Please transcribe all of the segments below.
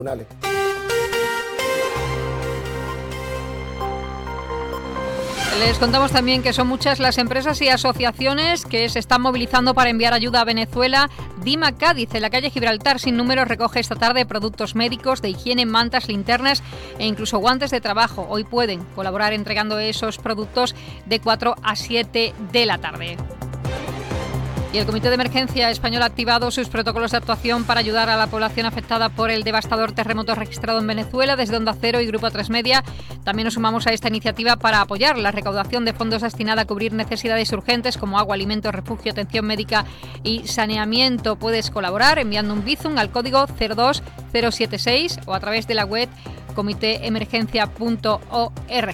Les contamos también que son muchas las empresas y asociaciones que se están movilizando para enviar ayuda a Venezuela. Dima Cádiz, en la calle Gibraltar, sin número, recoge esta tarde productos médicos, de higiene, mantas, linternas e incluso guantes de trabajo. Hoy pueden colaborar entregando esos productos de 4 a 7 de la tarde. Y el Comité de Emergencia Español ha activado sus protocolos de actuación para ayudar a la población afectada por el devastador terremoto registrado en Venezuela. Desde Onda Cero y Grupo A3 Media también nos sumamos a esta iniciativa para apoyar la recaudación de fondos destinada a cubrir necesidades urgentes como agua, alimentos, refugio, atención médica y saneamiento. Puedes colaborar enviando un Bizum al código 02076 o a través de la web comiteemergencia.org.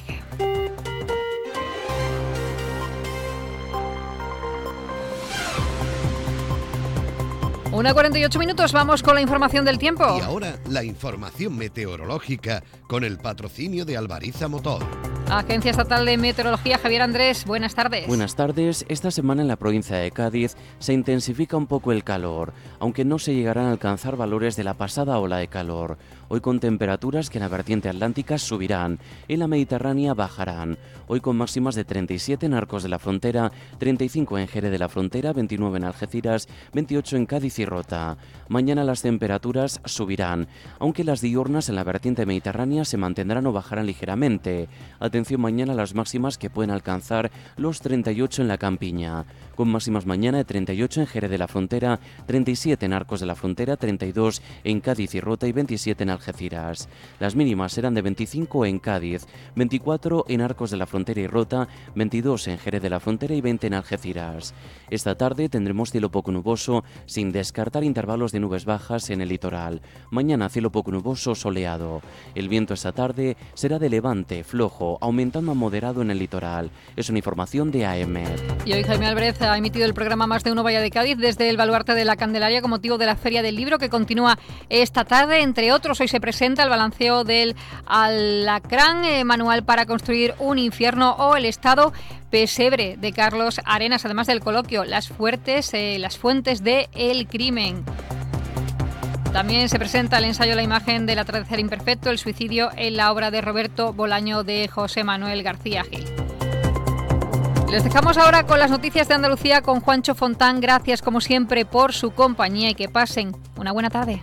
1:48 minutos, vamos con la información del tiempo. Y ahora la información meteorológica con el patrocinio de Albariza Motor. Agencia Estatal de Meteorología, Javier Andrés, buenas tardes. Buenas tardes. Esta semana en la provincia de Cádiz se intensifica un poco el calor, aunque no se llegarán a alcanzar valores de la pasada ola de calor. Hoy con temperaturas que en la vertiente atlántica subirán, en la Mediterránea bajarán. Hoy con máximas de 37 en Arcos de la Frontera, 35 en Jerez de la Frontera, 29 en Algeciras, 28 en Cádiz y Rota. Mañana las temperaturas subirán, aunque las diurnas en la vertiente mediterránea se mantendrán o bajarán ligeramente. Atención mañana a las máximas que pueden alcanzar los 38 en la Campiña, con máximas mañana de 38 en Jerez de la Frontera, 37 en Arcos de la Frontera, 32 en Cádiz y Rota y 27 en Algeciras. Las mínimas serán de 25 en Cádiz, 24 en Arcos de la Frontera y Rota, 22 en Jerez de la Frontera y 20 en Algeciras. Esta tarde tendremos cielo poco nuboso, sin descartar intervalos de nubes bajas en el litoral. Mañana cielo poco nuboso, soleado. El viento esta tarde será de levante, flojo, aumentando a moderado en el litoral. Es una información de AEMET. Y hoy Jaime Álvarez ha emitido el programa Más de Uno Valle de Cádiz desde el Baluarte de la Candelaria con motivo de la Feria del Libro que continúa esta tarde. Entre otros, hoy se presenta el balanceo del Alacrán, manual para construir un infierno, o el Estado Pesebre de Carlos Arenas, además del coloquio las fuentes de el crimen. También se presenta el ensayo La imagen del atardecer imperfecto, el suicidio en la obra de Roberto Bolaño de José Manuel García Gil. Les dejamos ahora con las noticias de Andalucía con Juancho Fontán. Gracias como siempre por su compañía y que pasen una buena tarde.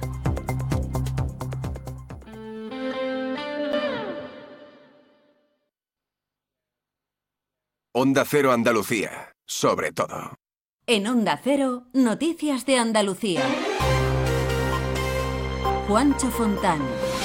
Onda Cero Andalucía, sobre todo. En Onda Cero, noticias de Andalucía. Juancho Fontán.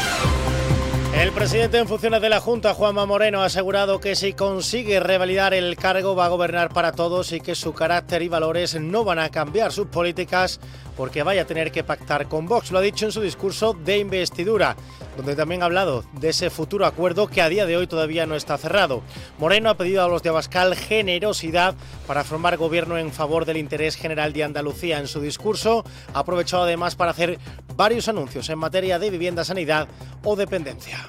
El presidente en funciones de la Junta, Juanma Moreno, ha asegurado que si consigue revalidar el cargo va a gobernar para todos y que su carácter y valores no van a cambiar sus políticas porque vaya a tener que pactar con Vox. Lo ha dicho en su discurso de investidura, donde también ha hablado de ese futuro acuerdo que a día de hoy todavía no está cerrado. Moreno ha pedido a los de Abascal generosidad para formar gobierno en favor del interés general de Andalucía. En su discurso ha aprovechado además para hacer varios anuncios en materia de vivienda, sanidad o dependencia.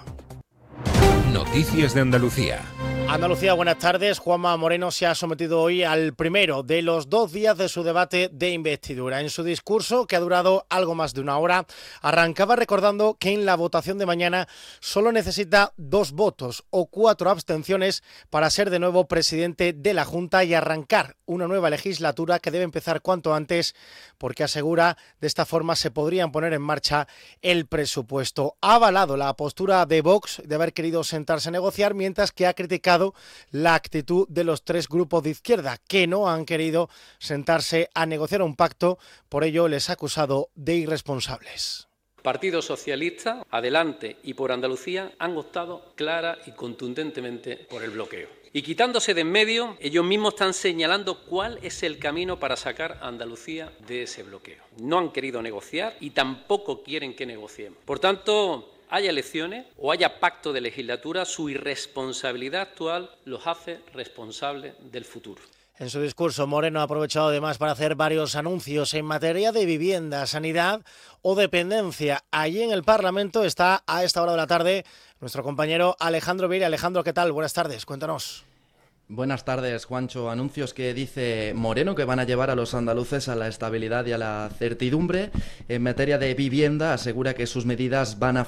Noticias de Andalucía. Andalucía, buenas tardes. Juanma Moreno se ha sometido hoy al primero de los 2 días de su debate de investidura. En su discurso, que ha durado algo más de una hora, arrancaba recordando que en la votación de mañana solo necesita 2 votos o 4 abstenciones para ser de nuevo presidente de la Junta y arrancar una nueva legislatura que debe empezar cuanto antes, porque asegura de esta forma se podrían poner en marcha el presupuesto. Ha avalado la postura de Vox de haber querido sentarse a negociar, mientras que ha criticado la actitud de los 3 grupos de izquierda que no han querido sentarse a negociar un pacto. Por ello les ha acusado de irresponsables. Partido Socialista, Adelante y por Andalucía han optado clara y contundentemente por el bloqueo. Y quitándose de en medio, ellos mismos están señalando cuál es el camino para sacar a Andalucía de ese bloqueo. No han querido negociar y tampoco quieren que negociemos. Por tanto, haya elecciones o haya pacto de legislatura, su irresponsabilidad actual los hace responsables del futuro. En su discurso, Moreno ha aprovechado además para hacer varios anuncios en materia de vivienda, sanidad o dependencia. Allí en el Parlamento está a esta hora de la tarde nuestro compañero Alejandro Vieira. Alejandro, ¿qué tal? Buenas tardes, cuéntanos. Buenas tardes, Juancho. Anuncios que dice Moreno que van a llevar a los andaluces a la estabilidad y a la certidumbre. En materia de vivienda, asegura que sus medidas van a